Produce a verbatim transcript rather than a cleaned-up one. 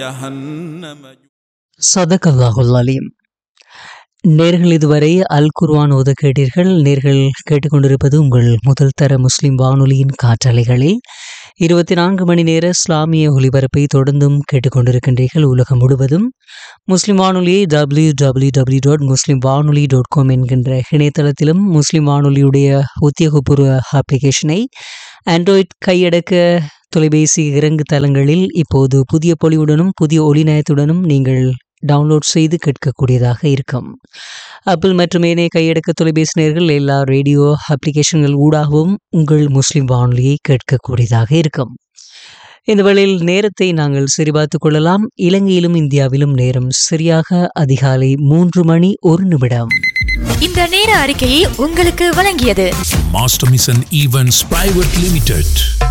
சதகல்லாஹுல் அலீம். நேர்கள் இதுவரை அல் குர்ஆன் ஓத கேட்டீர்கள். நேர்கள் கேட்டுக்கொண்டிருப்பது உங்கள் முதல் தர முஸ்லிம் வானொலியின் காற்றலைகளில் இருபத்தி நான்கு மணி நேர இஸ்லாமிய ஒலிபரப்பை தொடர்ந்தும் கேட்டுக்கொண்டிருக்கின்றீர்கள். உலகம் முழுவதும் முஸ்லிம் வானொலியை டபிள்யூ டபிள்யூ டபிள்யூ டாட் முஸ்லிம் வானொலி டாட் காம் என்கின்ற இணையதளத்திலும் முஸ்லிம் வானொலியுடைய உத்தியோகபூர்வ அப்ளிகேஷனை ஆண்ட்ராய்ட் கையடக்க தொலைபேசி இறங்கு தளங்களில் இப்போது புதிய பொலிவுடனும் புதிய ஒளிநயத்துடனும் நீங்கள் டவுன்லோட் செய்து கேட்கக்கூடியதாக இருக்கும். ஆப்பிள் மற்றும் ஏனைய கையடக்க தொலைபேசி நேயர்கள் எல்லா ரேடியோ அப்ளிகேஷன்கள் ஊடாகவும் உங்கள் முஸ்லிம் வானொலியை கேட்கக்கூடியதாக இருக்கும். இந்த வேளையில் நேரத்தை நாங்கள் சரிபார்த்துக் கொள்ளலாம். இலங்கையிலும் இந்தியாவிலும் நேரம் சரியாக அதிகாலை மூன்று மணி ஒரு நிமிடம். இந்த நேர அறிக்கையை உங்களுக்கு வழங்கியது master mission events private limited.